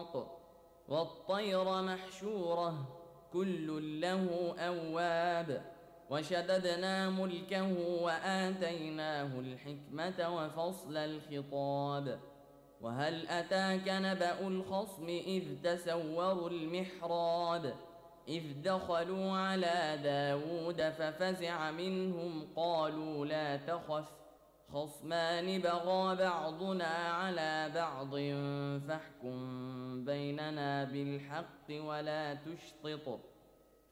مناط والطير محشورة كل له أواب وشددنا ملكه وآتيناه الحكمة وفصل الخطاب وهل أتاك نبأ الخصم إذ تسوروا المحراب إذ دخلوا على داود ففزع منهم قالوا لا تخف خصمان بغى بعضنا على بعض فاحكم بيننا بالحق ولا تشطط